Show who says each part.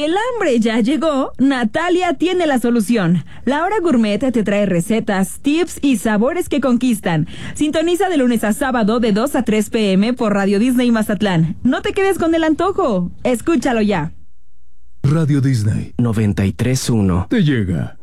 Speaker 1: Si el hambre ya llegó, Natalia tiene la solución. La Hora Gourmet te trae recetas, tips y sabores que conquistan. Sintoniza de lunes a sábado de 2 a 3 p.m. por Radio Disney Mazatlán. No te quedes con el antojo. Escúchalo ya.
Speaker 2: Radio Disney
Speaker 3: 93.1
Speaker 2: te llega.